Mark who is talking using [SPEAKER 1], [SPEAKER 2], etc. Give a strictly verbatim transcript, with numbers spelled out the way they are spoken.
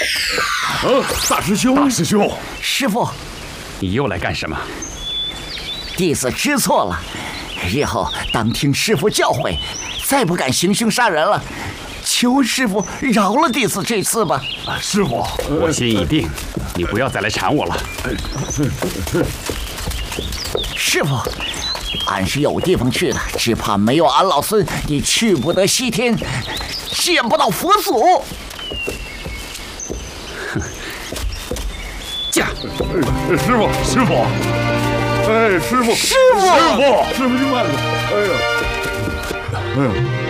[SPEAKER 1] 啊，大师兄，大师兄，
[SPEAKER 2] 师傅，
[SPEAKER 3] 你又来干什么？
[SPEAKER 2] 弟子知错了，日后当听师傅教诲，再不敢行凶杀人了。求师傅饶了弟子这次吧。
[SPEAKER 1] 啊，师傅，
[SPEAKER 3] 我心已定，你不要再来缠我了。
[SPEAKER 2] 师傅，俺是有地方去的，只怕没有俺老孙，你去不得西天，见不到佛祖。
[SPEAKER 3] 驾！
[SPEAKER 1] 师傅，师傅，哎，师傅，
[SPEAKER 2] 师傅，
[SPEAKER 1] 师傅，师傅，你慢点。哎呀，哎呀。